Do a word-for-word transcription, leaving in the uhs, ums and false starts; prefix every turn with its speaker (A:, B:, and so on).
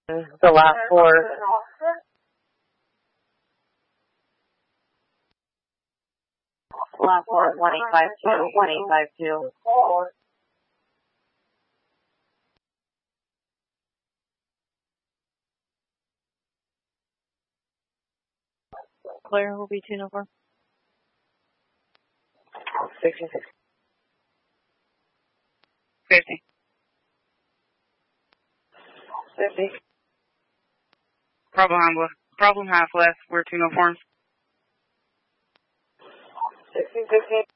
A: The last four. Last four, one eight five two, one eight five two. Clear will be two number. sixty-six. fifty. fifty.
B: Problem half left. Problem half left. We're two no forms.
A: sixty, sixty.